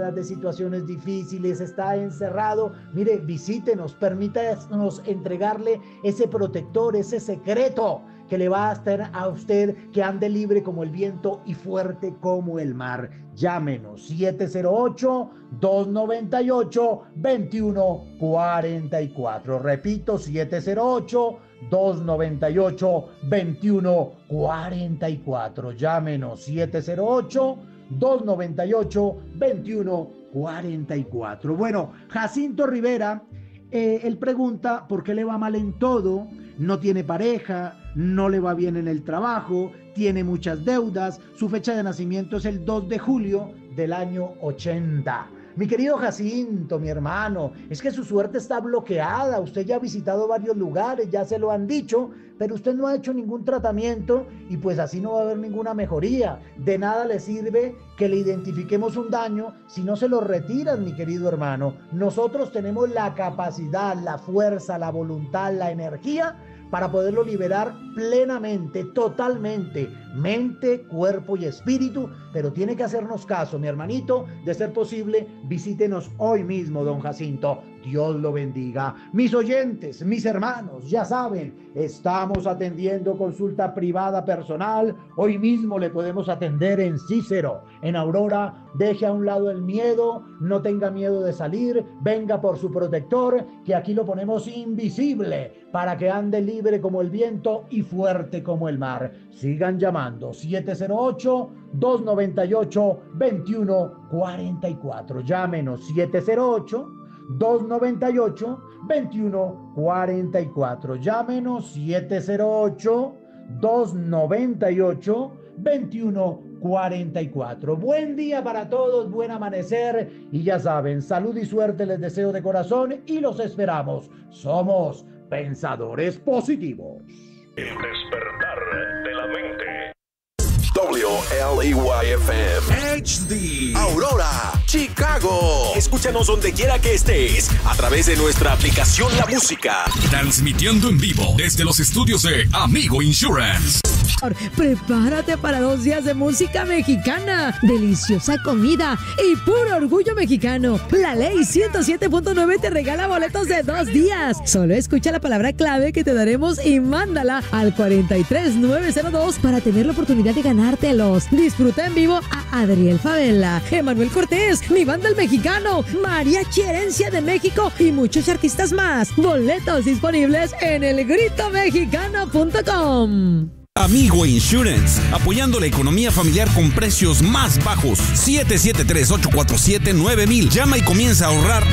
problemas, de situaciones difíciles, está encerrado, mire, visítenos, permítanos entregarle ese protector, ese secreto que le va a hacer a usted que ande libre como el viento y fuerte como el mar. Llámenos 708-298-2144. Repito, 708-298-2144. Llámenos 708-298-2144. Bueno, Jacinto Rivera, él pregunta por qué le va mal en todo, no tiene pareja, no le va bien en el trabajo, tiene muchas deudas, su fecha de nacimiento es el 2 de julio del año 80. Mi querido Jacinto, mi hermano, es que su suerte está bloqueada, usted ya ha visitado varios lugares, ya se lo han dicho, pero usted no ha hecho ningún tratamiento y pues así no va a haber ninguna mejoría. De nada le sirve que le identifiquemos un daño si no se lo retiran, mi querido hermano. Nosotros tenemos la capacidad, la fuerza, la voluntad, la energía para poderlo liberar plenamente, totalmente, mente, cuerpo y espíritu, pero tiene que hacernos caso, mi hermanito. De ser posible, visítenos hoy mismo, don Jacinto. Dios lo bendiga. Mis oyentes, mis hermanos, ya saben, estamos atendiendo consulta privada personal. Hoy mismo le podemos atender en Cícero, en Aurora. Deje a un lado el miedo, no tenga miedo de salir, venga por su protector, que aquí lo ponemos invisible para que ande libre como el viento y fuerte como el mar. Sigan llamando 708-298-2144. Llámenos 708-298-2144. Llámenos 708-298-2144. Buen día para todos, buen amanecer y ya saben, salud y suerte les deseo de corazón y los esperamos. Somos Pensadores Positivos. El despertar de la mente. WLEYFM HD Aurora, Chicago. Escúchanos donde quiera que estés a través de nuestra aplicación La Música. Transmitiendo en vivo desde los estudios de Amigo Insurance. Prepárate para 2 días de música mexicana, deliciosa comida y puro orgullo mexicano. La ley 107.9 te regala boletos de 2 días. Solo escucha la palabra clave que te daremos y mándala al 43902 para tener la oportunidad de ganártelos. Disfruta en vivo a Adriel Favela, Emanuel Cortés, Mi Banda el Mexicano, Mariachi Herencia de México y muchos artistas más. Boletos disponibles en elgritomexicano.com. Amigo Insurance, apoyando la economía familiar con precios más bajos. 773-847-9000. Llama y comienza a ahorrar